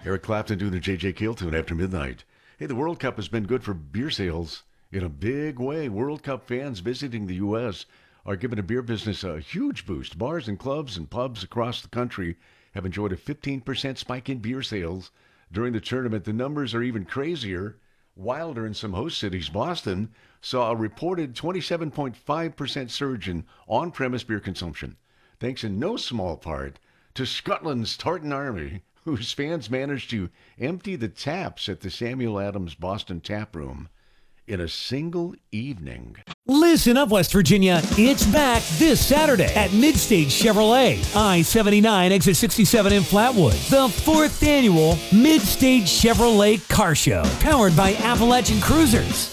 Eric Clapton doing the J.J. Keel tune after midnight. Hey, the World Cup has been good for beer sales in a big way. World Cup fans visiting the U.S. are giving the beer business a huge boost. Bars and clubs and pubs across the country have enjoyed a 15% spike in beer sales during the tournament. The numbers are even crazier, wilder in some host cities. Boston saw a reported 27.5% surge in on-premise beer consumption, thanks in no small part to Scotland's Tartan Army, whose fans managed to empty the taps at the Samuel Adams Boston Tap Room in a single evening. Listen up, West Virginia. It's back this Saturday at Midstage Chevrolet, I-79, exit 67 in Flatwood. The 4th annual Midstage Chevrolet Car Show, powered by Appalachian Cruisers.